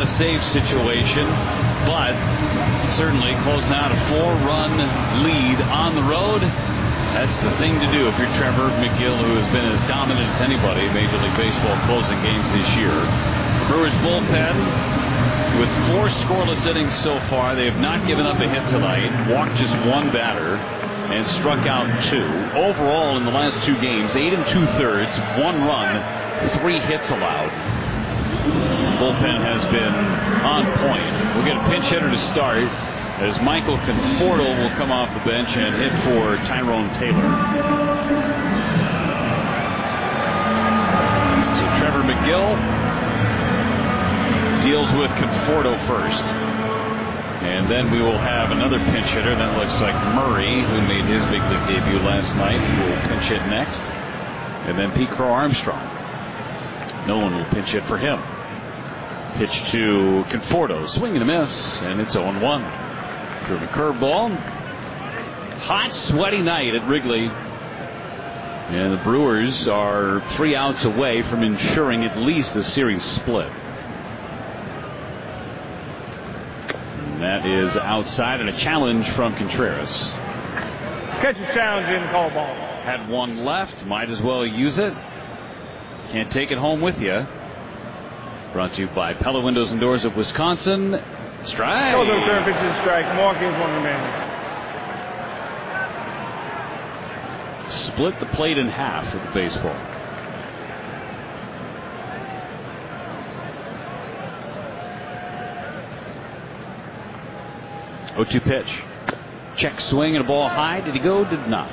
a safe situation, but certainly closing out a 4-run lead on the road. That's the thing to do if you're Trevor Megill, who has been as dominant as anybody in Major League Baseball closing games this year. The Brewers bullpen, with 4 scoreless innings so far, they have not given up a hit tonight, walked just 1 batter, and struck out 2. Overall, in the last 2 games, 8 2/3, 1 run, 3 hits allowed. The bullpen has been on point. We'll get a pinch hitter to start, as Michael Conforto will come off the bench and hit for Tyrone Taylor. So Trevor Megill deals with Conforto first. And then we will have another pinch hitter. That looks like Murray, who made his big league debut last night, will pinch hit next. And then Pete Crow Armstrong. No one will pinch hit for him. Pitch to Conforto. Swing and a miss, and it's 0-1. Through the curveball. Hot, sweaty night at Wrigley. And the Brewers are 3 outs away from ensuring at least a series split. And that is outside, and a challenge from Contreras. Catcher's challenge in, call ball. Had 1 left, might as well use it. Can't take it home with you. Brought to you by Pella Windows and Doors of Wisconsin. Strike. Goes on turn, pitches strike. Markings 1 remaining. Split the plate in half with the baseball. Oh, 2 pitch. Check swing and a ball high. Did he go? Did not.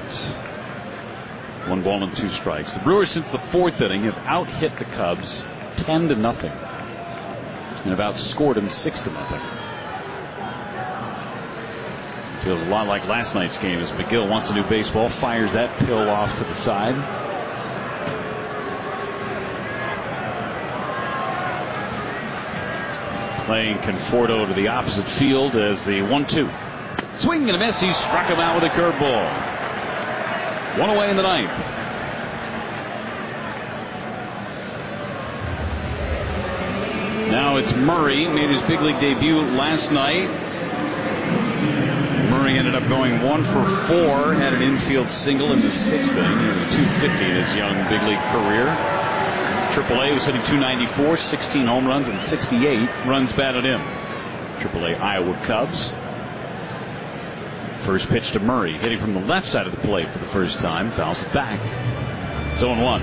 1 ball and 2 strikes. The Brewers, since the 4th inning, have out-hit the Cubs 10-0. And have outscored them 6-0. Feels a lot like last night's game as Megill wants a new baseball, fires that pill off to the side. Playing Conforto to the opposite field as the 1-2. Swing and a miss. He struck him out with a curveball. 1 away in the 9th. Now it's Murray. Made his big league debut last night. Murray ended up going 1 for 4. Had an infield single in the 6th inning. He was 250 in his young big league career. AAA was hitting 294, 16 home runs, and 68 runs batted in. AAA Iowa Cubs. First pitch to Murray, hitting from the left side of the plate for the first time. Fouls it back. It's 0-1.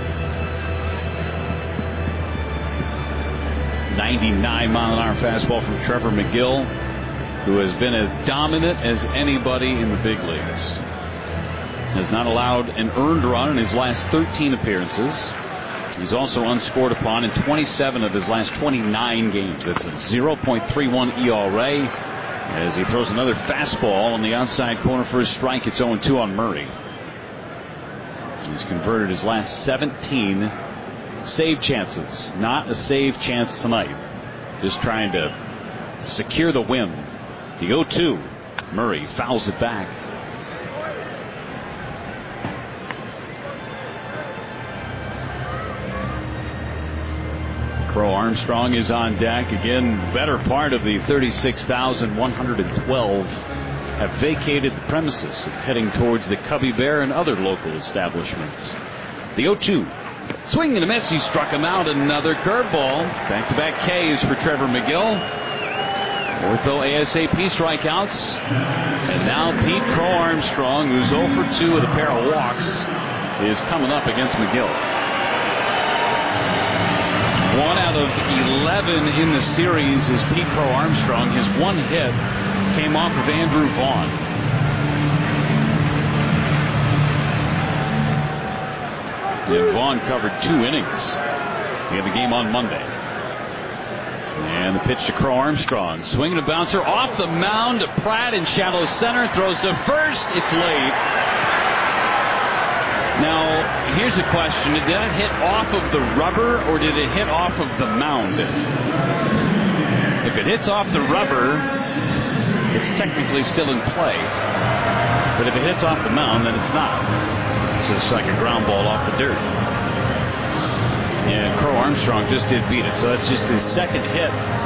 99-mile-an-hour fastball from Trevor Megill, who has been as dominant as anybody in the big leagues. Has not allowed an earned run in his last 13 appearances. He's also unscored upon in 27 of his last 29 games. That's a 0.31 ERA. As he throws another fastball on the outside corner for a strike, it's 0-2 on Murray. He's converted his last 17 save chances. Not a save chance tonight. Just trying to secure the win. The 0-2. Murray fouls it back. Crow Armstrong is on deck. Again, better part of the 36,112 have vacated the premises, heading towards the Cubby Bear and other local establishments. The 0-2. Swing and a miss. He struck him out. Another curveball. Back-to-back Ks for Trevor Megill. Ortho ASAP strikeouts. And now Pete Crow Armstrong, who's 0 for 2 with a pair of walks, is coming up against Megill. 1 out of 11 in the series is Pete Crow Armstrong. His 1 hit came off of Andrew Vaughn. And Vaughn covered 2 innings. He had the game on Monday. And the pitch to Crow Armstrong. Swinging a bouncer off the mound to Pratt in shallow center. Throws to first. It's late. Now, here's a question. Did that hit off of the rubber or did it hit off of the mound? If it hits off the rubber, it's technically still in play. But if it hits off the mound, then it's not. It's just like a ground ball off the dirt. And Crow Armstrong just did beat it. So that's just his 2nd hit